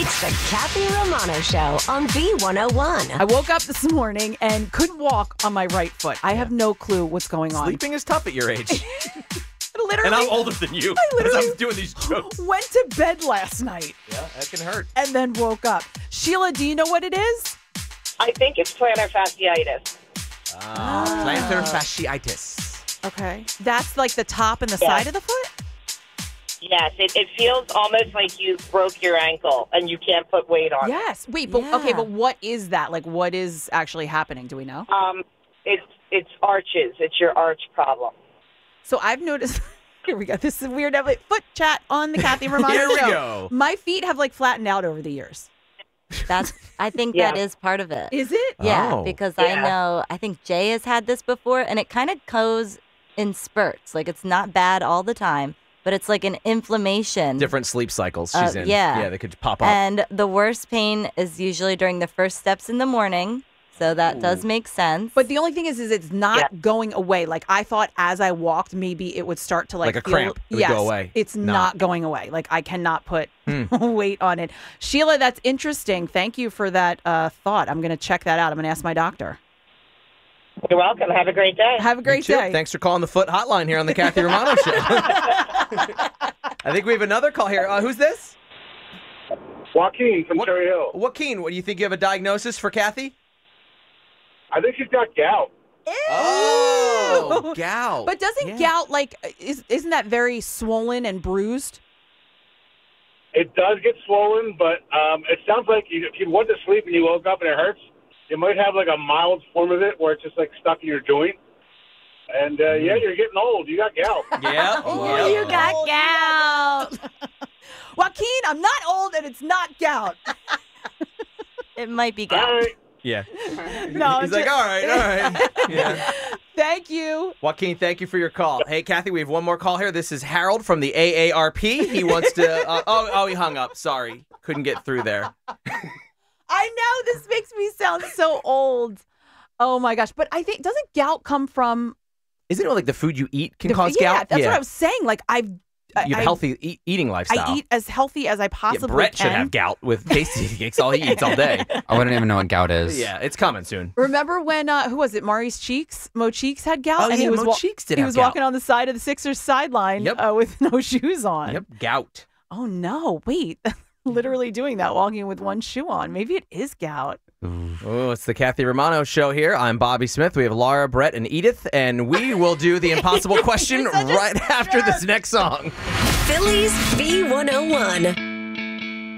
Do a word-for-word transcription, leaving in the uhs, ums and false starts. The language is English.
It's the Kathy Romano Show on B one oh one. I woke up this morning and couldn't walk on my right foot. I have no clue what's going on. Sleeping is tough at your age. Literally, and I'm older than you. I literally as I'm doing these jokes. Went to bed last night. Yeah, that can hurt. And then woke up. Sheila, do you know what it is? I think it's plantar fasciitis. Uh, plantar fasciitis. Okay. That's like the top and the Yeah. side of the foot? Yes, it, it feels almost like you broke your ankle and you can't put weight on Yes. Wait, but Yeah. okay, but what is that? Like, what is actually happening? Do we know? it. Um, it's it's arches. It's your arch problem. So I've noticed. Here we go. This is weird. Like, foot chat on the Kathy Romano Here we Show. go. My feet have like flattened out over the years. That's. I think Yeah. that is part of it. Is it? Yeah, Oh. because I Yeah. know. I think Jay has had this before, and it kind of goes in spurts. Like it's not bad all the time, but it's like an inflammation. Different sleep cycles Uh, she's in. yeah. Yeah, they could pop up. And the worst pain is usually during the first steps in the morning. So that does make sense. But the only thing is, is it's not Yeah. going away. Like I thought, as I walked, maybe it would start to like Like a feel, cramp. It would yes, go away. It's Not. not going away. Like I cannot put Hmm. weight on it. Sheila, that's interesting. Thank you for that uh, thought. I'm going to check that out. I'm going to ask my doctor. You're welcome. Have a great day. Have a You great too. day. Thanks for calling the Foot Hotline here on the Kathy Romano Show. I think we have another call here. Uh, who's this? Joaquin from What- Cherry Hill. Joaquin, what do you think you have a diagnosis for Kathy? I think she's got gout. Oh, gout. But doesn't Yeah. gout like is isn't that very swollen and bruised? It does get swollen, but um, it sounds like you, if you went to sleep and you woke up and it hurts, you might have like a mild form of it where it's just like stuck in your joint. And uh, yeah, you're getting old. You got gout. Yeah. Oh, yeah. you got gout. Joaquin, I'm not old and it's not gout. it might be All gout. right. Yeah. No, He's ju- like, all right, all right. Yeah. Thank you. Joaquin, thank you for your call. Hey, Kathy, we have one more call here. This is Harold from the A A R P. He wants to. Uh, oh, oh, he hung up. Sorry, couldn't get through there. I know this makes me sound so old. Oh my gosh! But I think doesn't gout come from Isn't it like the food you eat can the- cause yeah, gout? That's yeah. what I was saying. Like I've I, You have I- healthy e- eating lifestyle. I eat as healthy as I Yeah, possibly Brett can. should have gout with tasty cakes. All he eats all day. I wouldn't even know what gout is. Yeah, it's coming soon. Remember when uh, who was it? Maurice Cheeks, Mo Cheeks had gout, Oh, and he yeah, was Mo Cheeks did he have was gout. walking on the side of the Sixers sideline Yep. uh, with no shoes on. Yep, gout. Oh no! Wait, literally doing that, walking with one shoe on. Maybe it is gout. Oh, it's the Kathy Romano Show here. I'm Bobby Smith. We have Laura, Brett, and Edith, and we will do the impossible question You're such a right after jerk. this next song. Phillies B one oh one.